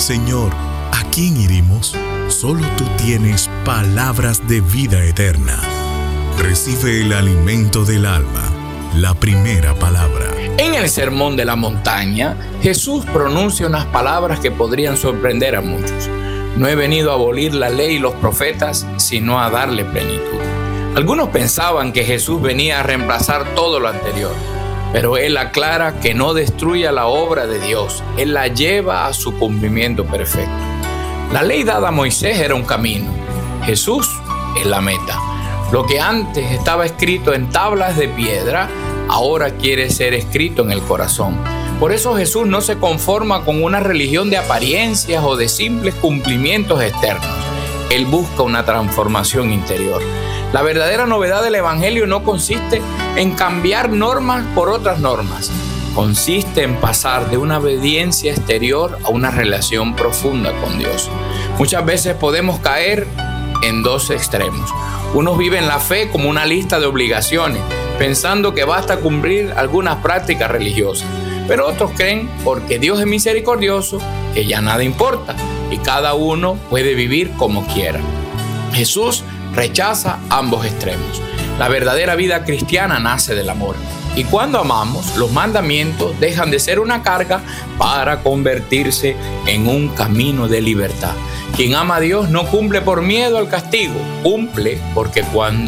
Señor, ¿a quién iremos? Solo tú tienes palabras de vida eterna. Recibe el alimento del alma, la primera palabra. En el Sermón de la Montaña, Jesús pronuncia unas palabras que podrían sorprender a muchos. No he venido a abolir la ley y los profetas, sino a darle plenitud. Algunos pensaban que Jesús venía a reemplazar todo lo anterior, pero Él aclara que no destruye la obra de Dios, Él la lleva a su cumplimiento perfecto. La ley dada a Moisés era un camino, Jesús es la meta. Lo que antes estaba escrito en tablas de piedra, ahora quiere ser escrito en el corazón. Por eso Jesús no se conforma con una religión de apariencias o de simples cumplimientos externos. Él busca una transformación interior. La verdadera novedad del Evangelio no consiste en cambiar normas por otras normas. Consiste en pasar de una obediencia exterior a una relación profunda con Dios. Muchas veces podemos caer en dos extremos. Unos viven la fe como una lista de obligaciones, pensando que basta cumplir algunas prácticas religiosas. Pero otros creen, porque Dios es misericordioso, que ya nada importa y cada uno puede vivir como quiera. Jesús rechaza ambos extremos. La verdadera vida cristiana nace del amor. Y cuando amamos, los mandamientos dejan de ser una carga para convertirse en un camino de libertad. Quien ama a Dios no cumple por miedo al castigo, cumple porque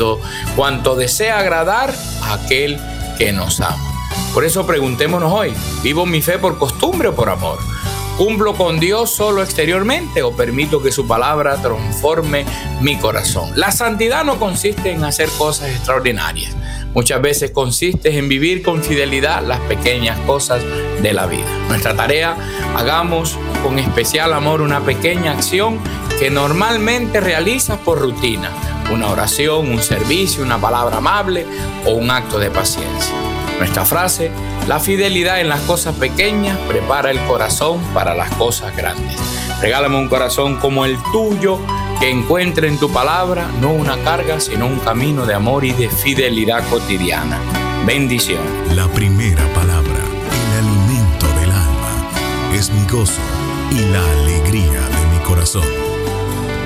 cuanto desea agradar a aquel que nos ama. Por eso preguntémonos hoy, ¿vivo mi fe por costumbre o por amor? ¿Cumplo con Dios solo exteriormente o permito que su palabra transforme mi corazón? La santidad no consiste en hacer cosas extraordinarias. Muchas veces consiste en vivir con fidelidad las pequeñas cosas de la vida. Nuestra tarea, hagamos con especial amor una pequeña acción que normalmente realizas por rutina. Una oración, un servicio, una palabra amable o un acto de paciencia. Nuestra frase, la fidelidad en las cosas pequeñas prepara el corazón para las cosas grandes. Regálame un corazón como el tuyo, que encuentre en tu palabra no una carga, sino un camino de amor y de fidelidad cotidiana. Bendición. La primera palabra, el alimento del alma, es mi gozo y la alegría de mi corazón.